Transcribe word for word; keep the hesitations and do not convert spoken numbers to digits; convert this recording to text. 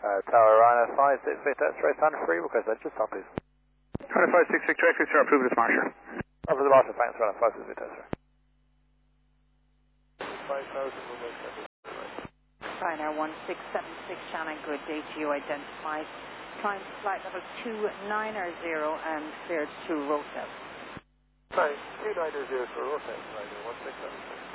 Uh, Tower Rhino five six Victor X-ray Thunder free, request engine stop please. Rhino five six Victor X-ray, sir, approve this Marsher. Over the Marsher, thanks, Rhino five six Victor X-ray. five thousand will make that. Rhino one six seven six Shannon, good day to you, identified. Climb flight level two nine zero and cleared to rotate. Sorry, two nine zero for rotate, Rhino one six seven six.